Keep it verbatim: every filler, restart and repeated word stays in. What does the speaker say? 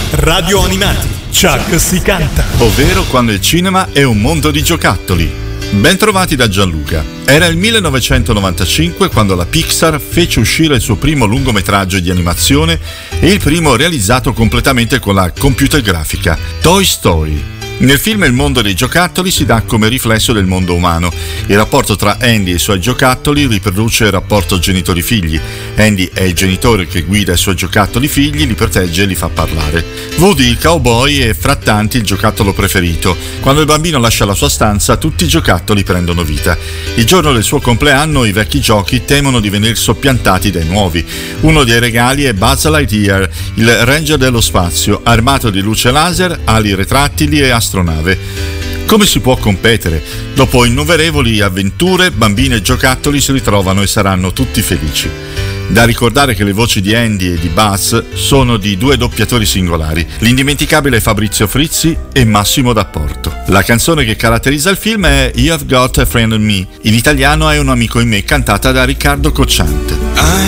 Radio Animati, Chuck si canta. Ovvero quando il cinema è un mondo di giocattoli. Ben trovati da Gianluca. Era il millenovecentonovantacinque quando la Pixar fece uscire il suo primo lungometraggio di animazione e il primo realizzato completamente con la computer grafica, Toy Story. Nel film il mondo dei giocattoli si dà come riflesso del mondo umano. Il rapporto tra Andy e i suoi giocattoli riproduce il rapporto genitori-figli. Andy è il genitore che guida i suoi giocattoli figli, li protegge e li fa parlare. Woody, il cowboy, è fra tanti il giocattolo preferito. Quando il bambino lascia la sua stanza, tutti i giocattoli prendono vita. Il giorno del suo compleanno i vecchi giochi temono di venire soppiantati dai nuovi. Uno dei regali è Buzz Lightyear, il ranger dello spazio, armato di luce laser, ali retrattili e astronave. Come si può competere? Dopo innumerevoli avventure, bambini e giocattoli si ritrovano e saranno tutti felici. Da ricordare che le voci di Andy e di Buzz sono di due doppiatori singolari, l'indimenticabile Fabrizio Frizzi e Massimo D'Apporto. La canzone che caratterizza il film è You've Got a Friend in Me, in italiano è Un amico in me, cantata da Riccardo Cocciante.